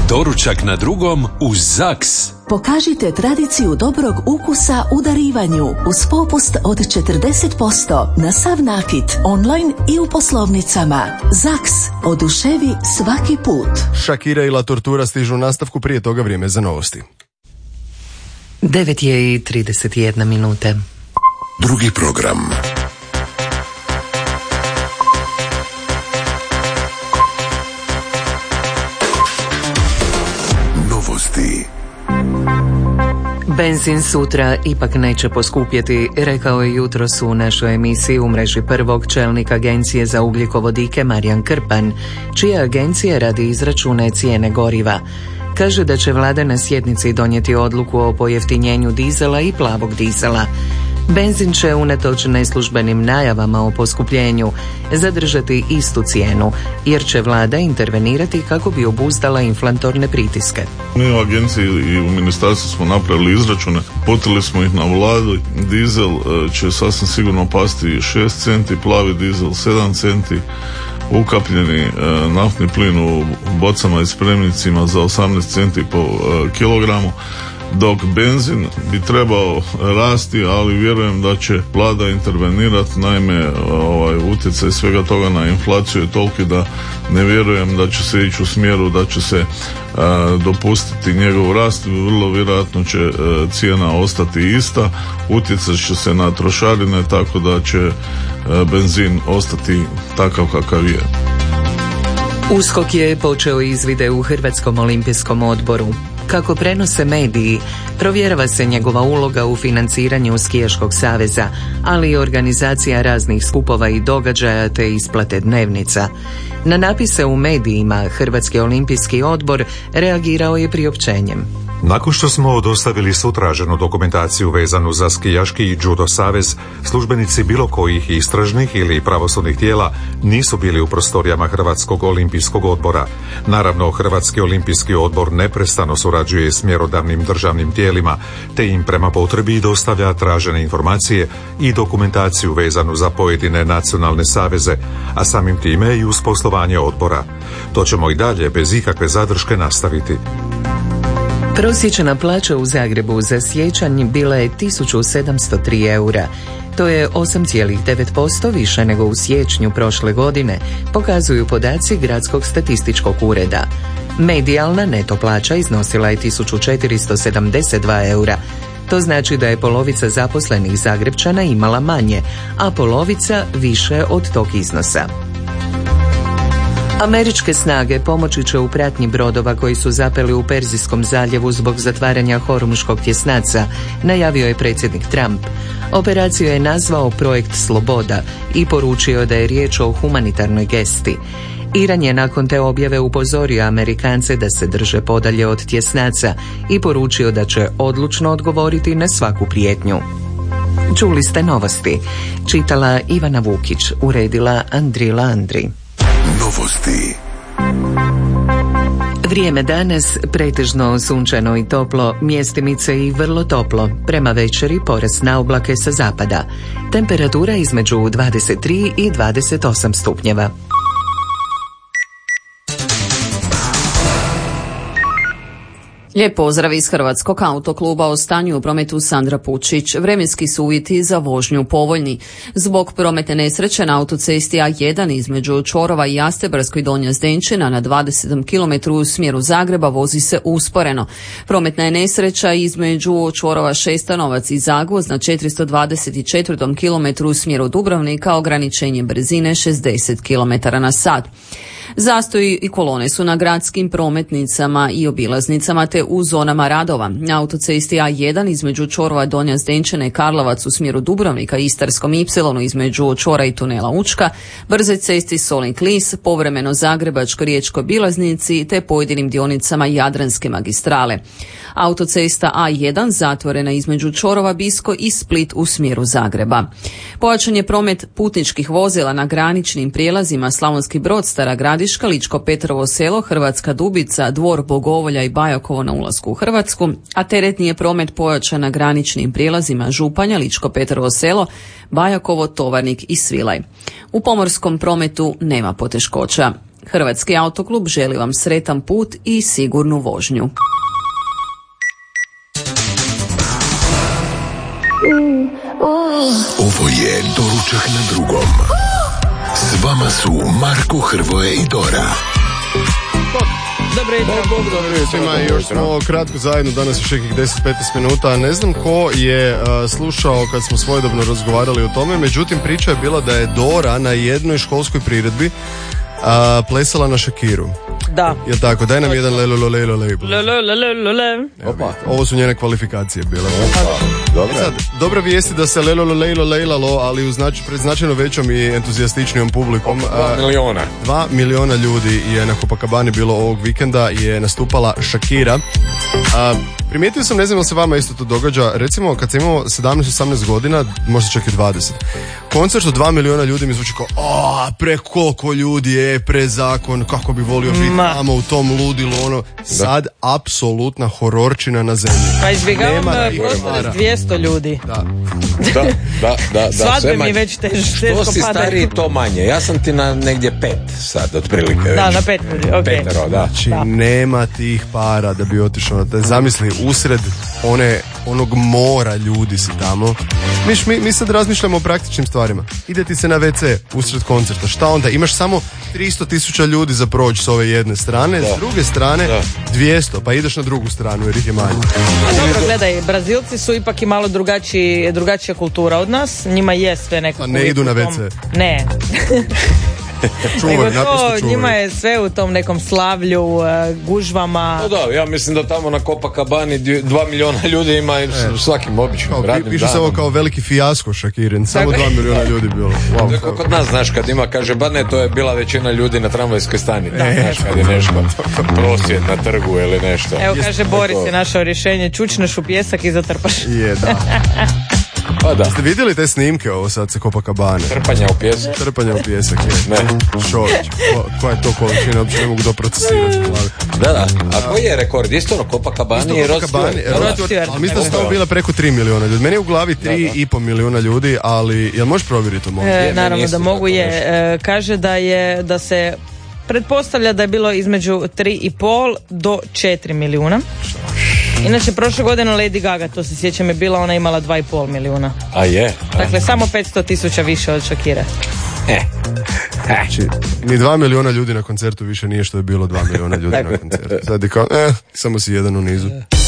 Doručak na drugom uz ZAKS. Pokažite tradiciju dobrog ukusa u darivanju uz popust od 40% na sav nakit online i u poslovnicama. ZAKS, oduševi svaki put. Shakira i La Tortura stižu u nastavku, prije toga vrijeme za novosti. 9:31. Drugi program. Novosti. Benzin sutra ipak neće poskupjeti, rekao je jutros u našoj emisiji u mreži Prvog čelnik Agencije za ugljikovodike Marijan Krpan, čija agencija radi izračune cijene goriva. Kaže da će vlada na sjednici donijeti odluku o pojeftinjenju dizela i plavog dizela. Benzin će unatoč neslužbenim najavama o poskupljenju zadržati istu cijenu, jer će vlada intervenirati kako bi obuzdala inflatorne pritiske. Mi u agenciji i u ministarstvu smo napravili izračune, putili smo ih na vladu. Dizel će sasvim sigurno pasti 6 centi, plavi dizel 7 centi, ukapljeni naftni plin u bocama i spremnicima za 18 centi po kilogramu, dok benzin bi trebao rasti, ali vjerujem da će vlada intervenirati. Naime, utjecaj svega toga na inflaciju je toliki da ne vjerujem da će se ići u smjeru da će se dopustiti njegov rast. Vrlo vjerojatno će cijena ostati ista, utjecat će se na trošarine, tako da će benzin ostati takav kakav je. USKOK je počeo izvide u Hrvatskom olimpijskom odboru. Kako prenose mediji, provjerava se njegova uloga u financiranju skijaškog saveza, ali i organizacija raznih skupova i događaja te isplate dnevnica. Na napise u medijima Hrvatski olimpijski odbor reagirao je priopćenjem. Nakon što smo dostavili svu traženu dokumentaciju vezanu za skijaški i judo savez, službenici bilo kojih istražnih ili pravosudnih tijela nisu bili u prostorijama Hrvatskog olimpijskog odbora. Naravno, Hrvatski olimpijski odbor neprestano surađuje s mjerodavnim državnim tijelima, te im prema potrebi dostavlja tražene informacije i dokumentaciju vezanu za pojedine nacionalne saveze, a samim time i uz poslovanje odbora. To ćemo i dalje bez ikakve zadrške nastaviti. Prosječna plaća u Zagrebu za siječanj bila je 1703 eura. To je 8,9% više nego u siječnju prošle godine, pokazuju podaci Gradskog statističkog ureda. Medijalna neto plaća iznosila je 1472 eura. To znači da je polovica zaposlenih Zagrepčana imala manje, a polovica više od tog iznosa. Američke snage pomoći će u pratnji brodova koji su zapeli u Perzijskom zaljevu zbog zatvaranja Hormuškog tjesnaca, najavio je predsjednik Trump. Operaciju je nazvao Projekt Sloboda i poručio da je riječ o humanitarnoj gesti. Iran je nakon te objave upozorio Amerikance da se drže podalje od tjesnaca i poručio da će odlučno odgovoriti na svaku prijetnju. Čuli ste novosti. Čitala Ivana Vukić, uredila Andrila Andri. Novosti. Vrijeme danas pretežno sunčano i toplo, mjestimice i vrlo toplo. Prema večeri porast na oblake sa zapada. Temperatura između 23 i 28 stupnjeva. Lijep pozdrav iz Hrvatskog autokluba. O stanju u prometu Sandra Pučić. Vremenski su uvjeti za vožnju povoljni. Zbog prometne nesreće na autocesti A1 između Čvorova i Jastebarsko i Donja Zdenčina na 27 km u smjeru Zagreba vozi se usporeno. Prometna je nesreća između Čvorova Šestanovac i Zagvozd na 424 km u smjeru Dubrovnika, ograničenje brzine 60 km/h. Zastoji i kolone su na gradskim prometnicama i obilaznicama te u zonama radova. Na autocesti A1 između Čvorova, Donja Zdenčina i Karlovac u smjeru Dubrovnika, Istarskom Y između Čvora i tunela Učka, brzoj cesti Solin-Klis, povremeno Zagrebačko-Riječkoj obilaznici te pojedinim dionicama Jadranske magistrale. Autocesta A1 zatvorena između Čvorova, Bisko i Split u smjeru Zagreba. Pojačan je promet putničkih vozila na graničnim prijelazima Slavonski Brod, Stara Gradiška, Ličko Petrovo Selo, Hrvatska Dubica, Dvor Bogovolja i Bajakovo na ulasku u Hrvatsku, a teretni je promet pojačan na graničnim prijelazima Županja, Ličko Petrovo Selo, Bajakovo, Tovarnik i Svilaj. U pomorskom prometu nema poteškoća. Hrvatski autoklub želi vam sretan put i sigurnu vožnju. Ovo je Doručak na drugom. S vama su Marko, Hrvoje i Dora. Dobro jutro. Još smo kratko zajedno, danas još nekih 10-15 minuta. Ne znam ko je slušao kad smo svojedobno razgovarali o tome, međutim priča je bila da je Dora na jednoj školskoj priredbi plesala na Shakiru. Da. Jel tako? Daj nam jedan lelololejlolej. Opa. Ovo su njene kvalifikacije bile. Dobro. Sad, dobra vijest je da se lelololejlolejlalo, ali pred značajno većom i entuzijastičnijom publikom. 2 miliona. 2 miliona ljudi je na Copacabani bilo ovog vikenda, je nastupala Shakira. Primijetio sam, ne znam da se vama isto to događa, recimo kad sam imao 17-18 godina, možda čak i 20, koncert od 2 miliona ljudi mi zvuči kao koliko ljudi je, prezakon, kako bi volio biti tamo u tom ludilu, ono. Sad apsolutna hororčina na zemlji. Pa izbjegavam prostor 200 ljudi. Da. Svadbe mi već teško padaju. Što si stariji, to manje. Ja sam ti na negdje 5 sad, otprilike. Da, na 5 ljudi, ok. Petero, da. Znači, nema tih para da bi otišao. Zamisli, usred onog mora ljudi si tamo. Mi sad razmišljamo o praktičnim stvarima. Ide ti se na WC usred koncerta. Šta onda? Imaš samo 300,000 ljudi za proći s ove jedne strane, s druge strane 200, pa ideš na drugu stranu jer ih je manje. Dobro, gledaj, Brazilci su ipak i malo drugačija kultura od nas. Njima je sve nekako. Pa ne idu na WC. Ne. Čuvaj, njima je sve u tom nekom slavlju, gužvama. No da, ja mislim da tamo na Copacabani 2 miliona ljudi ima svakim običnim radnim danom. Piše se ovo kao veliki fijasko Shakirin, samo 2 miliona ljudi bilo. To je kod nas, znaš, kad ima, kaže, ne, to je bila većina ljudi na tramvajskoj stani. Znaš, kad je nešto prosvjed na trgu ili nešto. Evo, kaže, Boris je našao rješenje, čučneš u pjesak i zatrpaš. Je, da. Pa da. Ste vidjeli te snimke ovo sad sa Copacabane? Trpanja u pjesak? Trpanja u pjesak, je. Ne. Čovječ, koja je to količina, uopće ne mogu to procesirati. Da. A koji je rekord? Isto na Copacabani i Rod Stewart? Ali mislim da su to bila preko 3 miliona ljudi. Meni je u glavi 3,5 miliona ljudi, ali jel možeš provjeriti to? Naravno da mogu je. Kaže da se pretpostavlja da je bilo između 3,5 do 4 milijuna. Inače, prošle godine Lady Gaga, to se sjećam, je bila, ona imala 2,5 milijuna. A je? Dakle, samo 500,000 više od Shakire. Znači, ni 2 miliona ljudi na koncertu više nije što je bilo 2 miliona ljudi na koncertu. Sad je kao, samo si jedan u nizu.